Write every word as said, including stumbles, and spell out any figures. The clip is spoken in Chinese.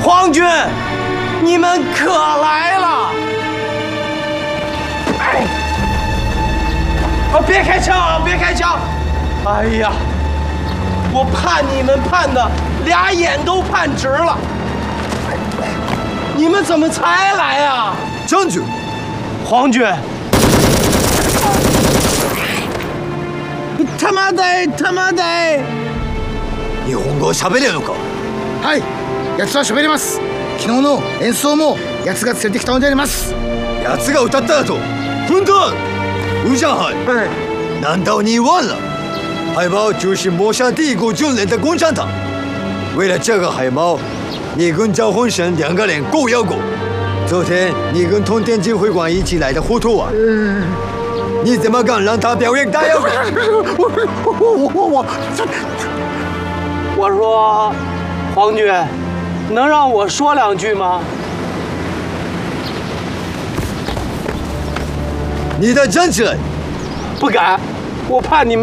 皇军，你们可来了！哎，啊，别开枪啊，别开枪！哎呀，我盼你们盼的俩眼都盼直了。你们怎么才来呀？ 将军， 皇军。 他妈的！他妈的！ 日本語を喋れるのか。 はい、奴は喋れます。昨日の演奏も奴が連れてきたのであります。 奴が歌っただと。混蛋！吴江海，难道你忘了？海豹就是抹杀帝国军人的共产党。为了这个海豹，你跟赵洪生两个人狗咬狗。昨天你跟通天津会馆一起来的糊涂啊！你怎么敢让他表演大摇滚？ 我我我我我说，皇军，能让我说两句吗？ 你再站起来！ 不敢，我怕你们。